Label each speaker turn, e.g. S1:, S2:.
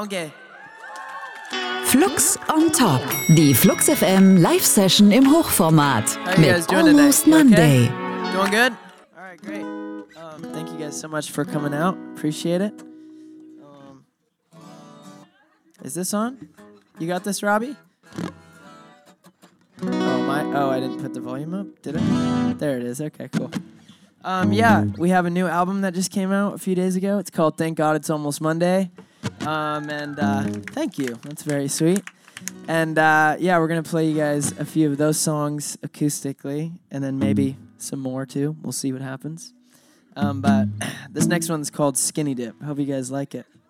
S1: Okay.
S2: Flux on Top. Die Flux FM Live-Session im Hochformat.
S1: How you guys
S2: Mit
S1: doing
S2: Almost
S1: today? You
S2: Monday.
S1: okay? Doing good? All right, great. Thank you guys so much for coming out. Appreciate it. Is this on? You got this, Robbie? Oh, I didn't put the volume up, did I? There it is. Okay, cool. Yeah, we have a new album that just came out a few days ago. It's called Thank God It's Almost Monday. Thank you. That's very sweet. And yeah, we're going to play you guys a few of those songs acoustically, and then maybe some more too. We'll see what happens. But this next one's called Skinny Dip. Hope you guys like it.